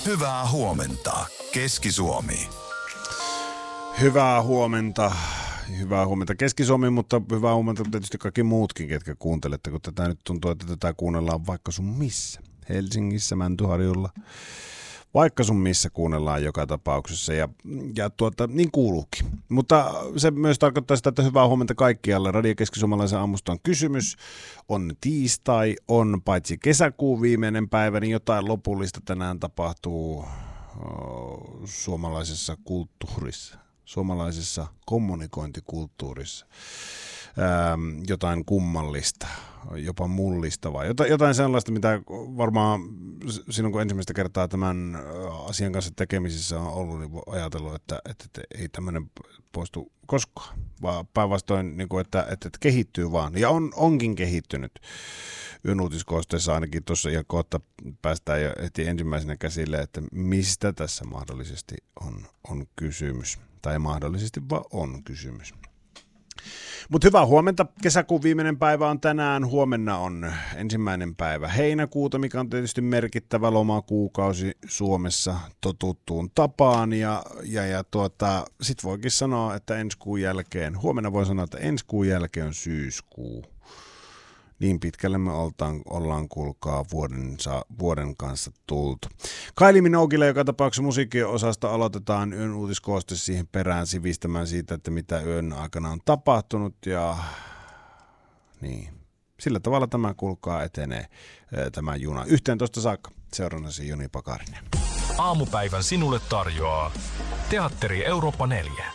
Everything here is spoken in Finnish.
Hyvää huomenta, Keski-Suomi. Hyvää huomenta Keski-Suomi, mutta hyvää huomenta tietysti kaikki muutkin, ketkä kuuntelette, kun tätä nyt tuntuu, että tätä kuunnellaan vaikka sun missä. Helsingissä, Mäntyharjulla, vaikka sun missä kuunnellaan joka tapauksessa ja niin kuuluukin. Mutta se myös tarkoittaa sitä, että hyvää huomenta kaikkialle. Radio Keski-Suomalaisen aamusta on kysymys. On tiistai, on paitsi kesäkuun viimeinen päivä, niin jotain lopullista tänään tapahtuu suomalaisessa kulttuurissa, suomalaisessa kommunikointikulttuurissa. Jotain kummallista, jopa mullistavaa, jotain sellaista, mitä varmaan silloin kun ensimmäistä kertaa tämän asian kanssa tekemisissä on ollut, niin voi ajatella, että ei tämmöinen poistu koskaan, vaan päinvastoin, niin että kehittyy vaan, ja onkin kehittynyt. Yön uutiskoosteessa ainakin tuossa ihan kohta päästään jo heti ensimmäisenä käsille, että mistä tässä mahdollisesti on kysymys, tai mahdollisesti vaan on kysymys. Mutta hyvää huomenta. Kesäkuun viimeinen päivä on tänään. Huomenna on 1. päivä heinäkuuta, mikä on tietysti merkittävä lomakuukausi Suomessa totuttuun tapaan. Ja sit voikin sanoa, että ensi kuun jälkeen, huomenna voi sanoa, että ensi kuun jälkeen on syyskuu. Niin pitkälle me ollaan kuulkaa vuoden kanssa tultu. Kylie Minoguelle joka tapauksessa musiikin osasta aloitetaan yön uutiskooste siihen perään sivistämään siitä, että mitä yön aikana on tapahtunut. Ja niin, sillä tavalla tämä kuulkaa etenee tämä juna. 11 saakka seurannasi Joni Pakarinen. Aamupäivän sinulle tarjoaa Teatteri Eurooppa 4.